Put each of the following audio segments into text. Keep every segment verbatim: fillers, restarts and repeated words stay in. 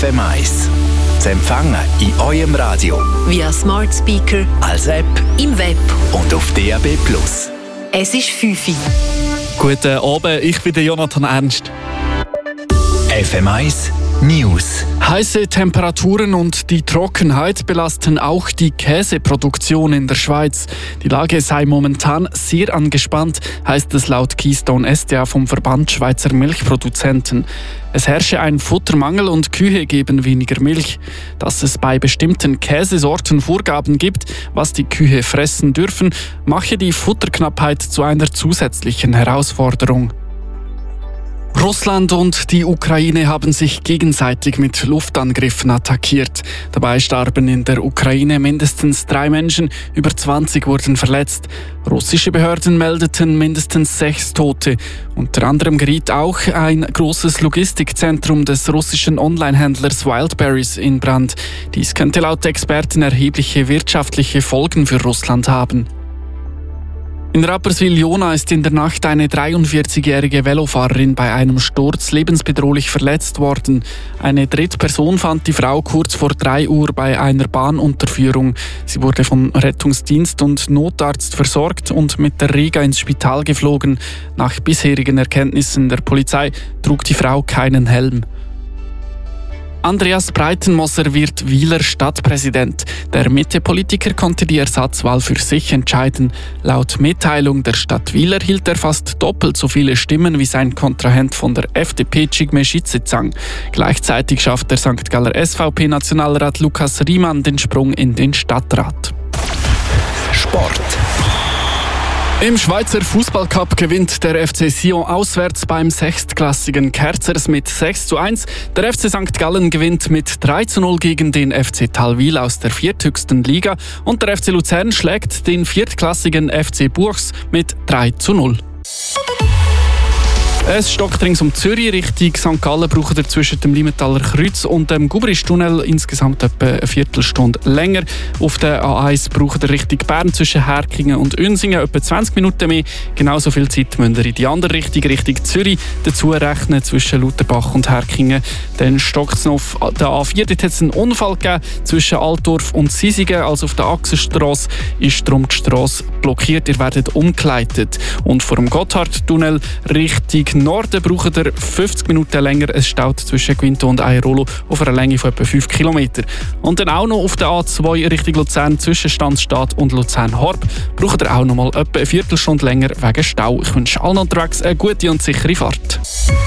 M eins. Zu empfangen in eurem Radio, via Smart Speaker, als App, im Web und auf D A B plus. Es ist fünf Uhr. Guten Abend, ich bin der Jonathan Ernst. F M eins News. Heiße Temperaturen und die Trockenheit belasten auch die Käseproduktion in der Schweiz. Die Lage sei momentan sehr angespannt, heißt es laut Keystone S D A vom Verband Schweizer Milchproduzenten. Es herrsche ein Futtermangel und Kühe geben weniger Milch. Dass es bei bestimmten Käsesorten Vorgaben gibt, was die Kühe fressen dürfen, mache die Futterknappheit zu einer zusätzlichen Herausforderung. Russland und die Ukraine haben sich gegenseitig mit Luftangriffen attackiert. Dabei starben in der Ukraine mindestens drei Menschen, über zwanzig wurden verletzt. Russische Behörden meldeten mindestens sechs Tote. Unter anderem geriet auch ein großes Logistikzentrum des russischen Onlinehändlers Wildberries in Brand. Dies könnte laut Experten erhebliche wirtschaftliche Folgen für Russland haben. In Rapperswil-Jona ist in der Nacht eine dreiundvierzigjährige Velofahrerin bei einem Sturz lebensbedrohlich verletzt worden. Eine Drittperson fand die Frau kurz vor drei Uhr bei einer Bahnunterführung. Sie wurde von Rettungsdienst und Notarzt versorgt und mit der Riga ins Spital geflogen. Nach bisherigen Erkenntnissen der Polizei trug die Frau keinen Helm. Andreas Breitenmoser wird Wiler Stadtpräsident. Der Mitte-Politiker konnte die Ersatzwahl für sich entscheiden. Laut Mitteilung der Stadt Wiel erhielt er fast doppelt so viele Stimmen wie sein Kontrahent von der F D P Cigme Schitzezang. Gleichzeitig schafft der Sankt Galler S V P-Nationalrat Lukas Riemann den Sprung in den Stadtrat. Sport. Im Schweizer Fußballcup gewinnt der F C Sion auswärts beim sechstklassigen Kerzers mit sechs zu eins. Der F C Sankt Gallen gewinnt mit drei zu null gegen den F C Talwil aus der vierthöchsten Liga und der F C Luzern schlägt den viertklassigen F C Buchs mit drei zu null. Es stockt rings um Zürich, Richtung Sankt Gallen braucht ihr zwischen dem Limentaler Kreuz und dem Gubristunnel insgesamt etwa eine Viertelstunde länger. Auf der A eins braucht ihr Richtung Bern zwischen Herkingen und Unsingen etwa zwanzig Minuten mehr. Genauso viel Zeit müsst ihr in die andere Richtung, Richtung Zürich, dazu rechnen zwischen Lauterbach und Herkingen. Dann stockt es noch auf der A vier, dort hat es einen Unfall gegeben zwischen Altdorf und Sisigen, also auf der Achsenstrasse ist darum die Strasse blockiert, ihr werdet umgeleitet. Und vor dem Gotthardtunnel Richtung Norden braucht ihr fünfzig Minuten länger. Es staut zwischen Quinto und Airolo auf einer Länge von etwa fünf Kilometern. Und dann auch noch auf der A zwei Richtung Luzern zwischen Stanzstadt und Luzern-Horb braucht ihr auch noch mal etwa eine Viertelstunde länger wegen Stau. Ich wünsche allen unterwegs eine gute und sichere Fahrt.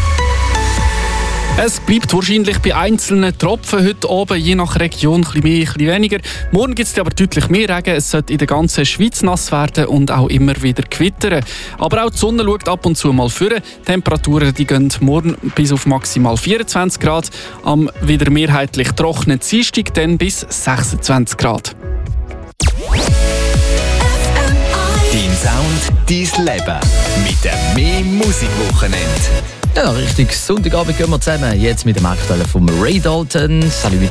Es bleibt wahrscheinlich bei einzelnen Tropfen heute oben, je nach Region, ein bisschen mehr, ein bisschen weniger. Morgen gibt es aber deutlich mehr Regen. Es sollte in der ganzen Schweiz nass werden und auch immer wieder gewittern. Aber auch die Sonne schaut ab und zu mal vor. Temperaturen die gehen morgen bis auf maximal vierundzwanzig Grad. Am wieder mehrheitlich trockenen Dienstag dann bis sechsundzwanzig Grad. Dein Sound, dein Leben. Mit dem «Mehr Musikwochenende». Ja, richtig. Sonntagabend gehen wir zusammen. Jetzt mit dem aktuellen von Ray Dalton. Salut.